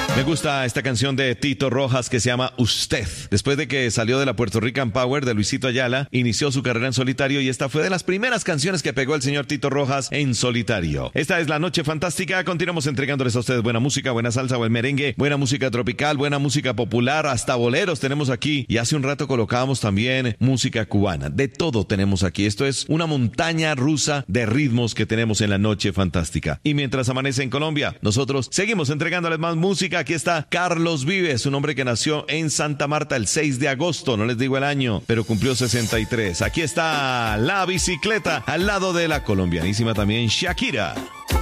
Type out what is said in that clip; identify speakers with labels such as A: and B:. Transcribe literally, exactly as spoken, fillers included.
A: Me gusta esta canción de Tito Rojas que se llama Usted. Después de que salió de la Puerto Rican Power de Luisito Ayala, inició su carrera en solitario y esta fue de las primeras canciones que pegó el señor Tito Rojas en solitario. Esta es La Noche Fantástica. Continuamos entregándoles a ustedes buena música, buena salsa, buen merengue, buena música tropical, buena música popular, hasta boleros tenemos aquí. Y hace un rato colocábamos también música cubana. De todo tenemos aquí. Esto es una montaña rusa de ritmos que tenemos en La Noche Fantástica. Y mientras amanece en Colombia, nosotros seguimos entregándoles más música. Aquí está Carlos Vives, un hombre que nació en Santa Marta el seis de agosto, no les digo el año, pero cumplió sesenta y tres. Aquí está La Bicicleta, al lado de la colombianísima también Shakira.